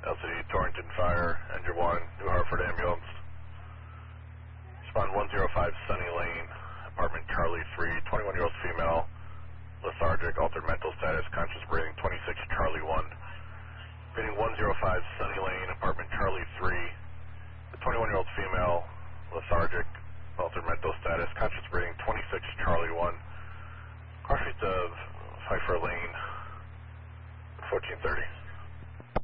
LCD Torrington Fire, Engine 1, New Hartford Ambulance. Respond 105 Sunny Lane, apartment Charlie 3, 21-year-old female, lethargic, altered mental status, conscious breathing, 26 Charlie 1. Reading 105 Sunny Lane, apartment Charlie 3, the 21-year-old female, lethargic, altered mental status, conscious